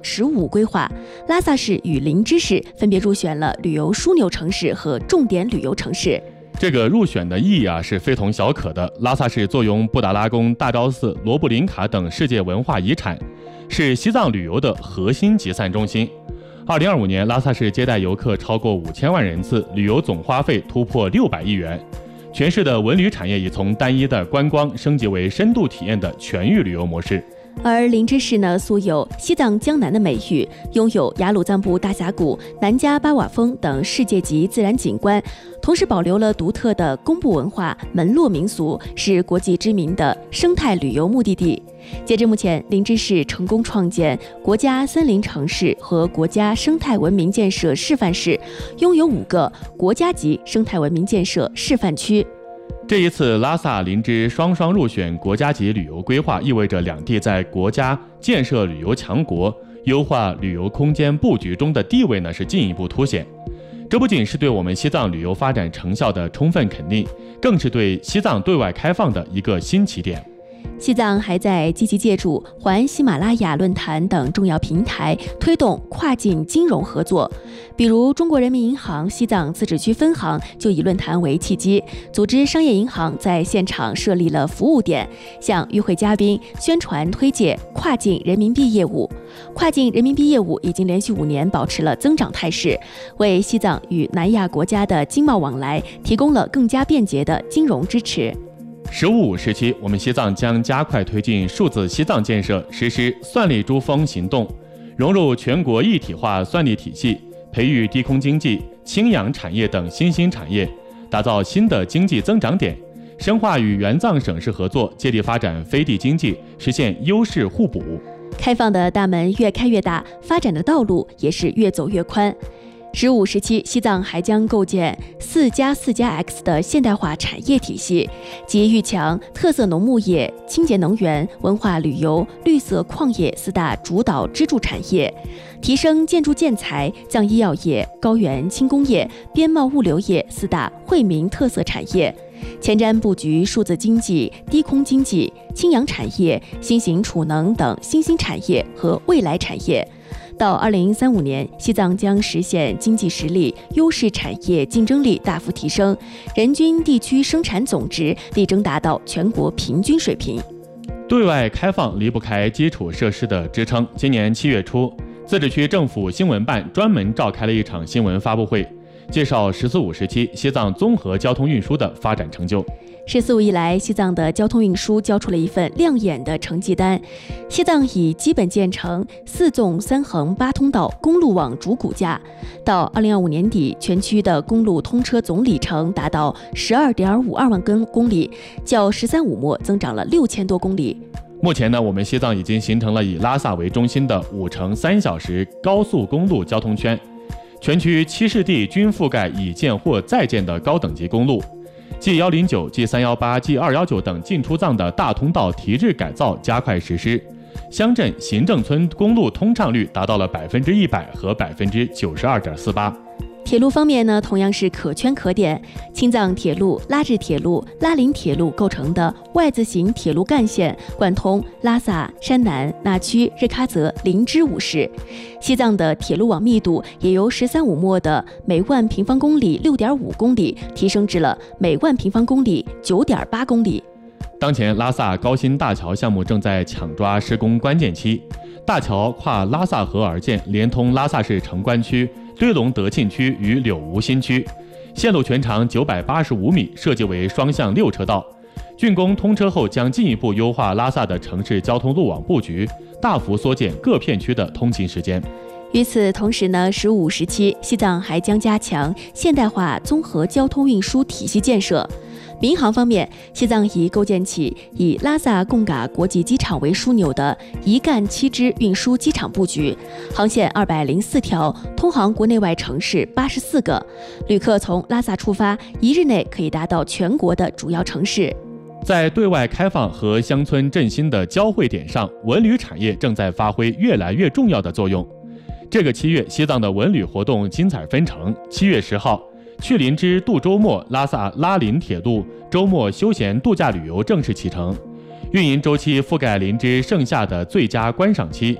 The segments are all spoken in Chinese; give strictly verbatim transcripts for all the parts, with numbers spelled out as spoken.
十五规划，拉萨市与林芝市分别入选了旅游枢纽城市和重点旅游城市。 这个入选的意义啊是非同小可的。拉萨市坐拥布达拉宫、大昭寺、罗布林卡等世界文化遗产，是西藏旅游的核心集散中心。二零二五年，拉萨市接待游客超过五千万人次，旅游总花费突破六百亿元。全市的文旅产业已从单一的观光升级为深度体验的全域旅游模式。 而林芝市呢，素有西藏江南的美誉，拥有雅鲁藏布大峡谷、南迦巴瓦峰等世界级自然景观，同时保留了独特的工部文化、门落民俗，是国际知名的生态旅游目的地。截至目前，林芝市成功创建国家森林城市和国家生态文明建设示范市，拥有五个国家级生态文明建设示范区。 这一次拉萨林芝双双入选国家级旅游规划，意味着两地在国家建设旅游强国、优化旅游空间布局中的地位呢是进一步凸显。这不仅是对我们西藏旅游发展成效的充分肯定，更是对西藏对外开放的一个新起点。 西藏还在积极借助环喜马拉雅论坛等重要平台，推动跨境金融合作。比如中国人民银行西藏自治区分行就以论坛为契机，组织商业银行在现场设立了服务点，向与会嘉宾宣传推介跨境人民币业务。跨境人民币业务已经连续五年保持了增长态势，为西藏与南亚国家的经贸往来提供了更加便捷的金融支持。 十五五时期，我们西藏将加快推进数字西藏建设，实施算力珠峰行动，融入全国一体化算力体系，培育低空经济、氢氧产业等新兴产业，打造新的经济增长点，深化与援藏省市合作，借力发展飞地经济，实现优势互补。 开放的大门越开越大，发展的道路也是越走越宽。十五时期，西藏还将构建四加四加 X 的现代化产业体系，即愈强特色农牧业、清洁能源、文化旅游、绿色矿业四大主导支柱产业，提升建筑建材、藏医药业、高原轻工业、边贸物流业四大惠民特色产业，前瞻布局数字经济、低空经济、氢氧产业、新型储能等新兴产业和未来产业。到二零三五年，西藏将实现经济实力、优势产业竞争力大幅提升，人均地区生产总值力争达到全国平均水平。 对外开放离不开基础设施的支撑。今年七月初，自治区政府新闻办专门召开了一场新闻发布会，介绍“十四五”时期西藏综合交通运输的发展成就。目前呢，我们西藏已经形成了以拉萨为中心的五乘三小时高速公路交通圈，全区七市地均覆盖已建或在建的高等级公路。G 一零九、G 三一八、G 二一九等进出藏的大通道提质改造加快实施，乡镇行政村公路通畅率达到了百分之一百和百分之九十二点四八。 铁路方面呢，同样是可圈可点。青藏铁路、拉致铁路、拉林铁路构成的 Y 字形铁路干线，贯通拉萨、山南、纳曲、日喀则、林芝五市。西藏的铁路网密度也由“十三五”末的每万平方公里 六点五公里提升至了每万平方公里 九点八公里。 当前，拉萨高新大桥项目正在抢抓施工关键期。大桥跨拉萨河而建，连通拉萨市城关区、堆龙德庆区与柳吴新区，线路全长九百八十五米，设计为双向六车道。竣工通车后，将进一步优化拉萨的城市交通路网布局，大幅缩减各片区的通勤时间。 与此同时呢，十五时期，西藏还将加强现代化综合交通运输体系建设。民航方面，西藏已构建起以拉萨贡嘎国际机场为枢纽的一干七支运输机场布局，航线二百零四条，通航国内外城市八十四个，旅客从拉萨出发，一日内可以达到全国的主要城市。 在对外开放和乡村振兴的交汇点上，文旅产业正在发挥越来越重要的作用。这个七月，西藏的文旅活动精彩纷呈。七月十号，去林芝度周末拉萨拉林铁路周末休闲度假旅游正式启程，运营周期覆盖林芝盛夏的最佳观赏期。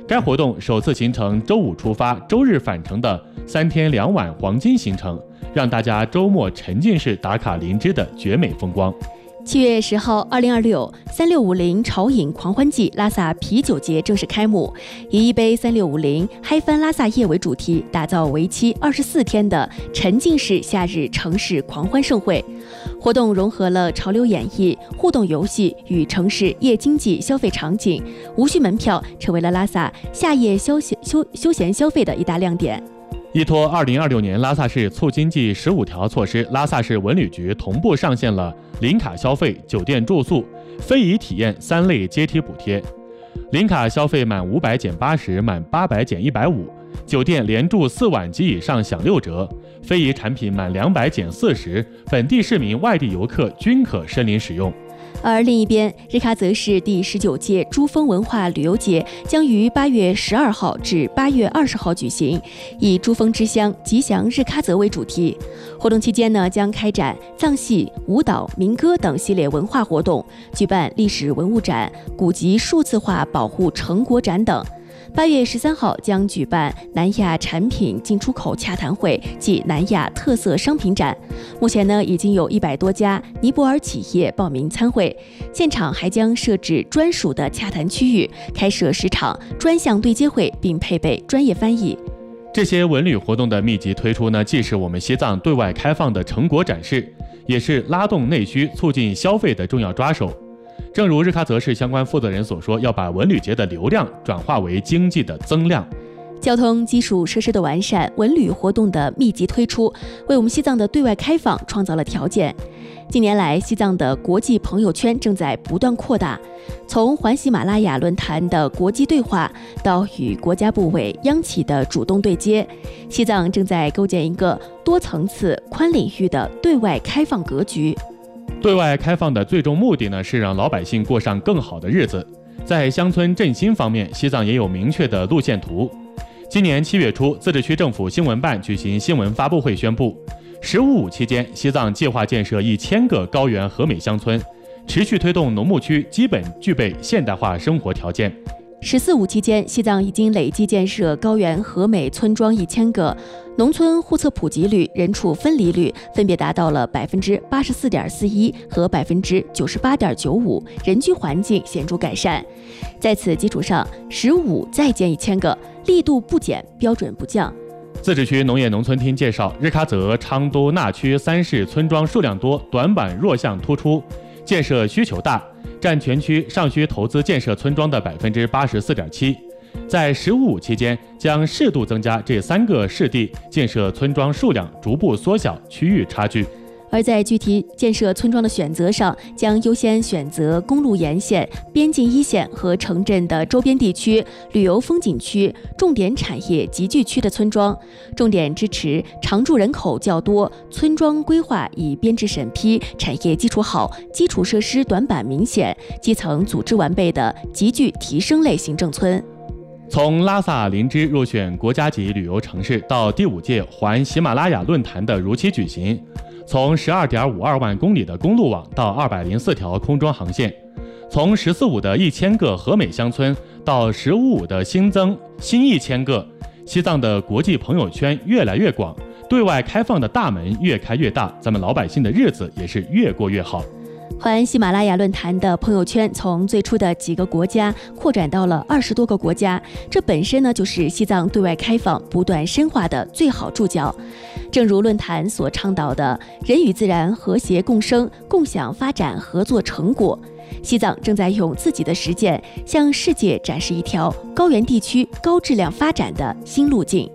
该活动首次形成周五出发、周日返程的三天两晚黄金行程，让大家周末沉浸式打卡林芝的绝美风光。 七月十号，二零二六三六五零潮饮狂欢季拉萨啤酒节正式开幕，以一杯三六五零嗨翻拉萨夜为主题，打造为期二十四天的沉浸式夏日城市狂欢盛会。活动融合了潮流演绎、互动游戏与城市夜经济消费场景，无需门票成为了拉萨夏夜休闲休休闲消费的一大亮点。 依托二零二六年拉萨市促经济十五条措施，拉萨市文旅局同步上线了零卡消费、酒店住宿、非遗体验三类阶梯补贴。零卡消费满五百减八十，满八百减一百五；酒店连住四晚及以上享六折；非遗产品满两百减四十，本地市民、外地游客均可申领使用。 而另一边，日喀则市第十九届珠峰文化旅游节将于八月十二号至八月二十号举行，以珠峰之乡吉祥日喀则为主题。活动期间呢，将开展藏戏、舞蹈、民歌等系列文化活动，举办历史文物展、古籍数字化保护成果展等。八月十三号将举办南亚产品进出口洽谈会暨南亚特色商品展，目前呢已经有一百多家尼泊尔企业报名参会，现场还将设置专属的洽谈区域，开设十场专项对接会，并配备专业翻译。 这些文旅活动的密集推出呢，既是我们西藏对外开放的成果展示，也是拉动内需、促进消费的重要抓手。正如日喀则市相关负责人所说，要把文旅节的流量转化为经济的增量。 交通基础设施的完善，文旅活动的密集推出，为我们西藏的对外开放创造了条件。近年来，西藏的国际朋友圈正在不断扩大，从环喜马拉雅论坛的国际对话到与国家部委、央企的主动对接，西藏正在构建一个多层次、宽领域的对外开放格局。 对外开放的最终目的呢，是让老百姓过上更好的日子。在乡村振兴方面，西藏也有明确的路线图。今年七月初，自治区政府新闻办举行新闻发布会，宣布“十五五”期间，西藏计划建设一千个高原和美乡村，持续推动农牧区基本具备现代化生活条件。 十四五期间，西藏已经累计建设高原和美村庄一千个，农村户册普及率、人畜分离率分别达到了百分之八十四点四一和百分之九十八点九五，人居环境显著改善。在此基础上，十五再建一千个，力度不减，标准不降。 自治区农业农村厅介绍，日喀则、昌都、那曲三市村庄数量多，短板弱项突出，建设需求大，占全区尚需投资建设村庄的百分之八十四点七。在“十五五”期间，将适度增加这三个市地建设村庄数量，逐步缩小区域差距。 而在具体建设村庄的选择上，将优先选择公路沿线、边境一线和城镇的周边地区、旅游风景区、重点产业集聚区的村庄，重点支持常住人口较多、村庄规划以编制审批、产业基础好、基础设施短板明显、基层组织完备的集聚提升类行政村。 从拉萨林芝入选国家级旅游城市，到第五届环喜马拉雅论坛的如期举行，从十二点五二万公里的公路网到二百零四条空中航线，从十四五的一千个和美乡村到十五五的新增新一千个，西藏的国际朋友圈越来越广，对外开放的大门越开越大，咱们老百姓的日子也是越过越好。 环喜马拉雅论坛的朋友圈从最初的几个国家扩展到了二十多个国家，这本身呢就是西藏对外开放不断深化的最好注脚。正如论坛所倡导的人与自然和谐共生，共享发展合作成果，西藏正在用自己的实践向世界展示一条高原地区高质量发展的新路径。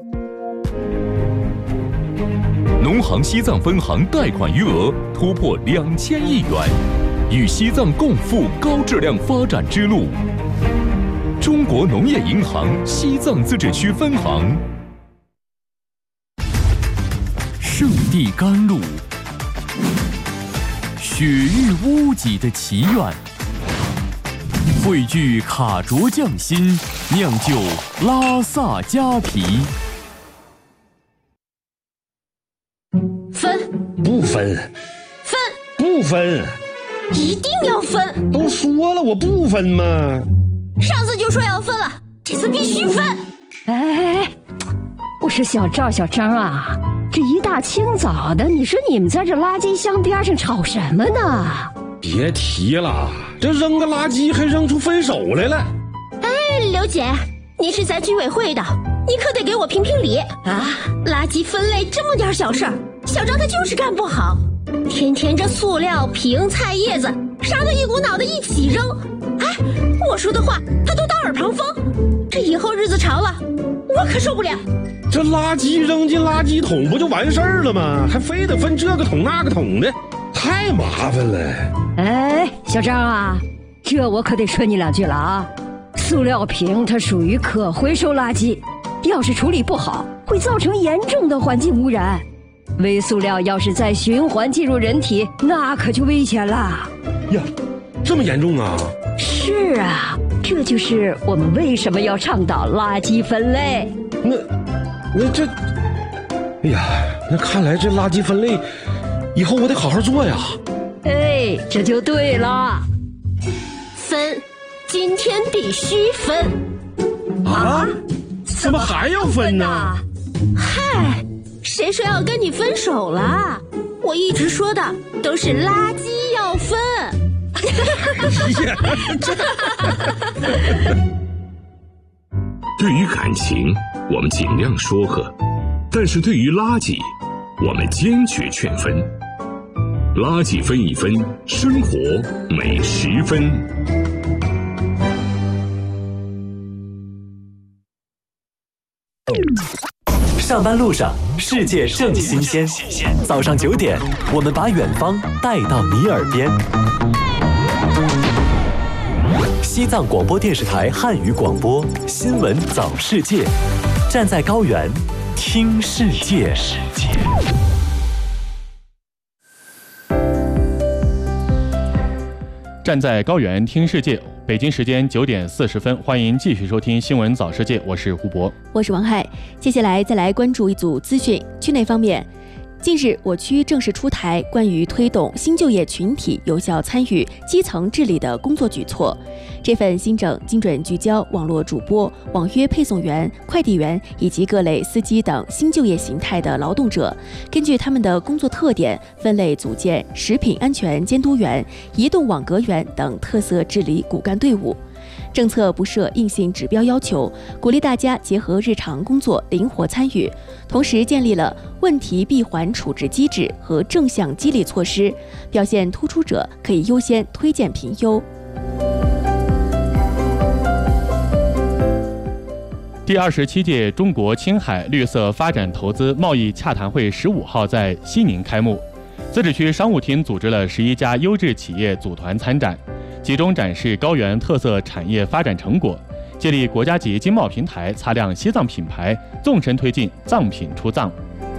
农行西藏分行贷款余额突破两千亿元，与西藏共赴高质量发展之路。中国农业银行西藏自治区分行。圣地甘露，雪域屋脊的祈愿，汇聚卡卓匠心，酿就拉萨佳啤。 分不分， 分不分， 一定要分！ 都说了我不分嘛。 上次就说要分了，这这次必须分。 哎，我说小赵小张啊，这一大清早的，你说你们在这垃圾箱边上吵什么呢？ 别提了，这扔个垃圾还扔出分手来了。 哎，刘姐，你是咱居委会的，你可得给我评评理啊！垃圾分类这么点小事儿，小张他就是干不好，天天这塑料瓶、菜叶子啥都一股脑的一起扔。哎，我说的话他都当耳旁风，这以后日子长了，我可受不了。 这垃圾扔进垃圾桶不就完事儿了吗？还非得分这个桶那个桶的，太麻烦了。 哎，小张啊，这我可得说你两句了啊！塑料瓶它属于可回收垃圾，要是处理不好，会造成严重的环境污染。微塑料要是再循环进入人体，那可就危险了。 呀，这么严重啊？ 是啊，这就是我们为什么要倡导垃圾分类。 那，那这，哎呀，那看来这垃圾分类，以后我得好好做呀。 哎，这就对了。 分，今天必须分。 啊？怎么还要分呢？ 嗨，谁说要跟你分手了？我一直说的都是垃圾要分。 对于感情，我们尽量说和；但是对于垃圾，我们坚决劝分。垃圾分一分，生活每十分。 上班路上，世界正新鲜。早上九点，我们把远方带到你耳边。西藏广播电视台汉语广播《新闻早世界》，站在高原，听世界。 站在高原听世界，北京时间九点四十分，欢迎继续收听新闻早世界，我是胡博， 我是王海。接下来再来关注一组资讯。区内方面，近日我区正式出台关于推动新就业群体有效参与基层治理的工作举措。这份新政精准聚焦网络主播、网约配送员、快递员以及各类司机等新就业形态的劳动者，根据他们的工作特点分类组建食品安全监督员、移动网格员等特色治理骨干队伍。政策不设硬性指标要求，鼓励大家结合日常工作灵活参与，同时建立了问题闭环处置机制和正向激励措施，表现突出者可以优先推荐评优。 第二十七届中国青海绿色发展投资贸易洽谈会十五号在西宁开幕，自治区商务厅组织了十一家优质企业组团参展，集中展示高原特色产业发展成果，建立国家级经贸平台，擦亮西藏品牌，纵深推进藏品出藏。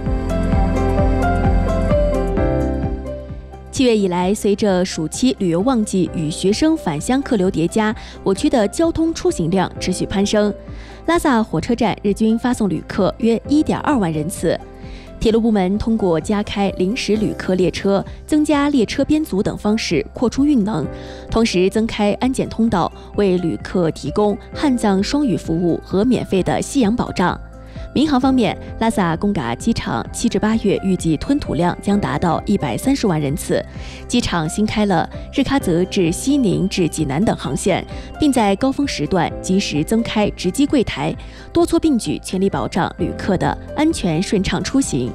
七月以来，随着暑期旅游旺季与学生返乡客流叠加，我区的交通出行量持续攀升。拉萨火车站日均发送旅客约 一点二万人次。铁路部门通过加开临时旅客列车、增加列车编组等方式扩充运能，同时增开安检通道，为旅客提供汉藏双语服务和免费的夕阳保障。民航方面，拉萨贡嘎机场七至八月预计吞吐量将达到一百三十万人次。机场新开了日喀则至西宁至济南等航线，并在高峰时段及时增开值机柜台，多措并举，全力保障旅客的安全顺畅出行。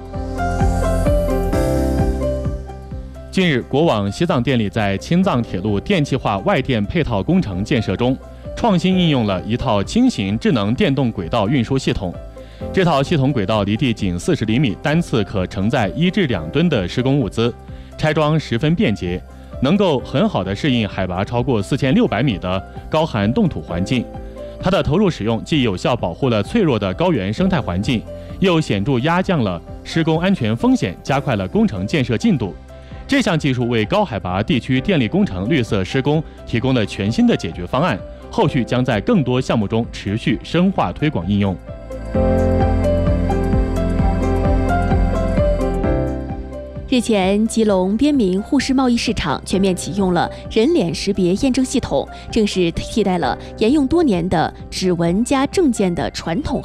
近日，国网西藏电力在青藏铁路电气化外电配套工程建设中，创新应用了一套轻型智能电动轨道运输系统。这套系统轨道离地仅四十厘米，单次可承载一至两吨的施工物资，拆装十分便捷，能够很好地适应海拔超过四千六百米的高寒冻土环境。它的投入使用既有效保护了脆弱的高原生态环境，又显著压降了施工安全风险，加快了工程建设进度。这项技术为高海拔地区电力工程绿色施工提供了全新的解决方案，后续将在更多项目中持续深化推广应用。 日前，吉隆边民护士贸易市场全面启用了人脸识别验证系统，正式替代了沿用多年的指纹加证件的传统